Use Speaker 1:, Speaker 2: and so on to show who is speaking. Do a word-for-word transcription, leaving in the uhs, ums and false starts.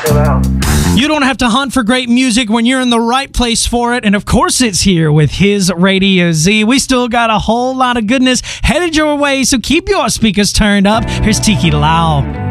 Speaker 1: chill out.
Speaker 2: You don't have to hunt for great music when you're in the right place for it. And of course it's here with his Radio Z. We still got a whole lot of goodness headed your way, so keep your speakers turned up. Here's Tiki Lau.